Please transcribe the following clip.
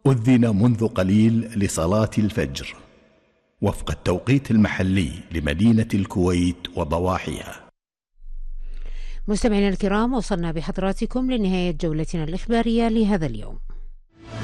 أذن منذ قليل لصلاة الفجر وفق التوقيت المحلي لمدينة الكويت وضواحيها. مستمعينا الكرام، وصلنا بحضراتكم لنهاية جولتنا الإخبارية لهذا اليوم.